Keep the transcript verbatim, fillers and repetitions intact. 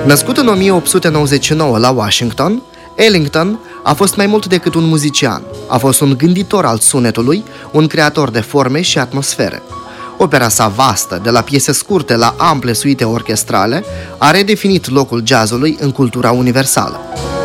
Născut în o mie opt sute nouăzeci și nouă la Washington, Ellington a fost mai mult decât un muzician. A fost un gânditor al sunetului, un creator de forme și atmosfere. Opera sa vastă, de la piese scurte la ample suite orchestrale, a redefinit locul jazzului în cultura universală.